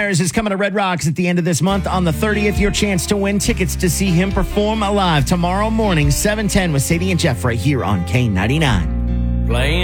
Myers is coming to Red Rocks at the end of this month on the 30th. Your chance to win tickets to see him perform live tomorrow morning, 7:10 with Sadie and Jeff right here on K99. Playing